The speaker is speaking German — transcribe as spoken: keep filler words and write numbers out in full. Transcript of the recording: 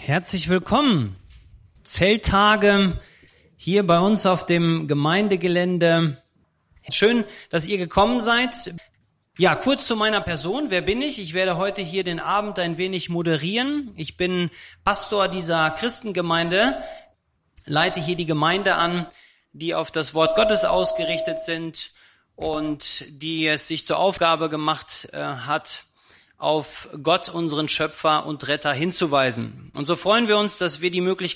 Herzlich willkommen. Zelttage hier bei uns auf dem Gemeindegelände. Schön, dass ihr gekommen seid. Ja, kurz zu meiner Person. Wer bin ich? Ich werde heute hier den Abend ein wenig moderieren. Ich bin Pastor dieser Christengemeinde, leite hier die Gemeinde an, die auf das Wort Gottes ausgerichtet sind und die es sich zur Aufgabe gemacht äh, hat, auf Gott, unseren Schöpfer und Retter, hinzuweisen. Und so freuen wir uns, dass wir die Möglichkeit